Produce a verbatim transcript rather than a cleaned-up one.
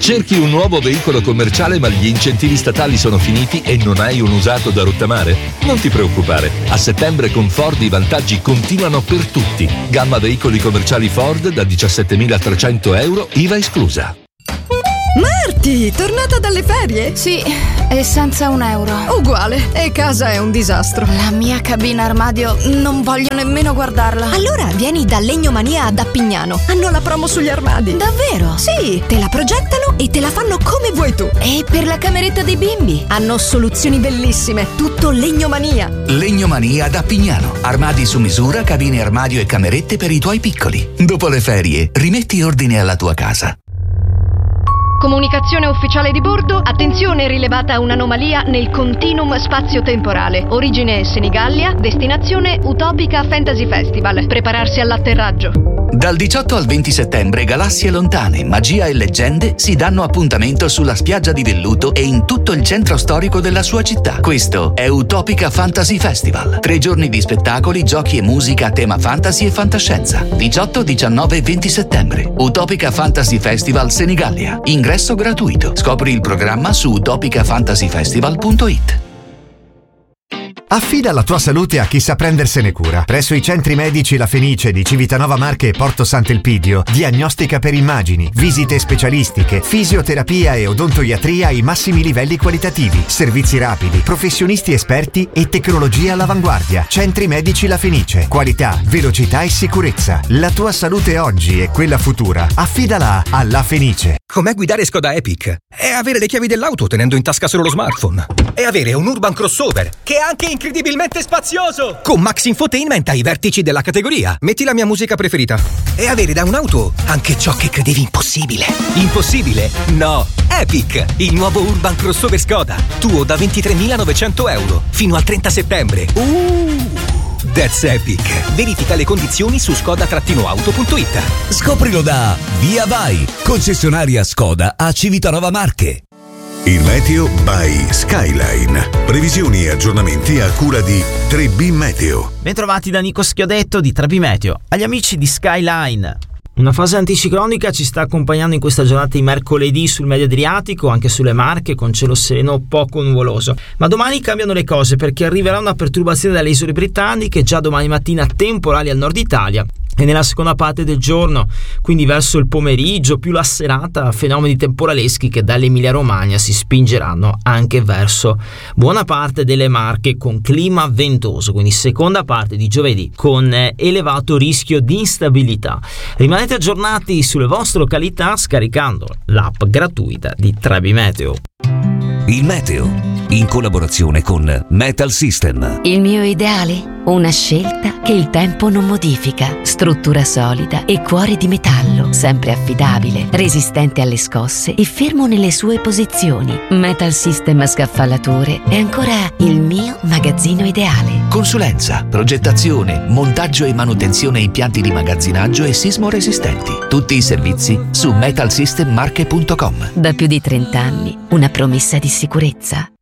Cerchi un nuovo veicolo commerciale ma gli incentivi statali sono finiti e non hai un usato da rottamare? Non ti preoccupare, a settembre con Ford i vantaggi continuano per tutti. Gamma veicoli commerciali Ford da diciassettemilatrecento euro, I V A esclusa. Marti, tornata dalle ferie? Sì, e senza un euro. Uguale, e casa è un disastro. La mia cabina armadio non voglio nemmeno guardarla. Allora vieni da Legnomania ad Appignano. Hanno la promo sugli armadi. Davvero? Sì, te la progettano e te la fanno come vuoi tu. E per la cameretta dei bimbi? Hanno soluzioni bellissime, tutto Legnomania. Legnomania ad Appignano. Armadi su misura, cabine armadio e camerette per i tuoi piccoli. Dopo le ferie, rimetti ordine alla tua casa. Comunicazione ufficiale di bordo. Attenzione, rilevata un'anomalia nel continuum spazio-temporale. Origine Senigallia, destinazione Utopica Fantasy Festival. Prepararsi all'atterraggio. Dal diciotto al venti settembre galassie lontane, magia e leggende si danno appuntamento sulla spiaggia di Velluto e in tutto il centro storico della sua città. Questo è Utopica Fantasy Festival. Tre giorni di spettacoli, giochi e musica a tema fantasy e fantascienza. diciotto, diciannove e venti settembre. Utopica Fantasy Festival Senigallia. Ingresso gratuito. Scopri il programma su utopica fantasy festival punto it. Affida la tua salute a chi sa prendersene cura. Presso i centri medici La Fenice di Civitanova Marche e Porto Sant'Elpidio, diagnostica per immagini, visite specialistiche, fisioterapia e odontoiatria ai massimi livelli qualitativi, servizi rapidi, professionisti esperti e tecnologia all'avanguardia. Centri medici La Fenice. Qualità, velocità e sicurezza. La tua salute oggi e quella futura. Affidala a La Fenice. Com'è guidare Skoda Epic? È avere le chiavi dell'auto tenendo in tasca solo lo smartphone. È avere un urban crossover che è anche incredibilmente spazioso, con Max Infotainment ai vertici della categoria. Metti la mia musica preferita. E avere da un'auto anche ciò che credevi impossibile. Impossibile? No! Epic, il nuovo urban crossover Skoda. Tuo da ventitremilanovecento euro fino al trenta settembre. Uh! That's Epic. Verifica le condizioni su skoda auto punto it. Scoprilo da Via Vai, concessionaria Skoda a Civitanova Marche. Il meteo by Skyline. Previsioni e aggiornamenti a cura di tre B Meteo. Bentrovati da Nico Schiodetto di tre B Meteo. Agli amici di Skyline. Una fase anticiclonica ci sta accompagnando in questa giornata di mercoledì sul medio Adriatico, anche sulle Marche, con cielo sereno poco nuvoloso. Ma domani cambiano le cose perché arriverà una perturbazione dalle isole britanniche, già domani mattina temporali al nord Italia. E nella seconda parte del giorno, quindi verso il pomeriggio, più la serata, fenomeni temporaleschi che dall'Emilia Romagna si spingeranno anche verso buona parte delle Marche con clima ventoso, quindi seconda parte di giovedì con elevato rischio di instabilità. Rimanete aggiornati sulle vostre località scaricando l'app gratuita di tre B Meteo. Il meteo, in collaborazione con Metal System. Il mio ideale? Una scelta che il tempo non modifica. Struttura solida e cuore di metallo, sempre affidabile, resistente alle scosse e fermo nelle sue posizioni. Metal System Scaffalature è ancora il mio magazzino ideale. Consulenza, progettazione, montaggio e manutenzione impianti di magazzinaggio e sismo resistenti. Tutti i servizi su metal system marche punto com. Da più di trenta anni, una promessa di sicurezza.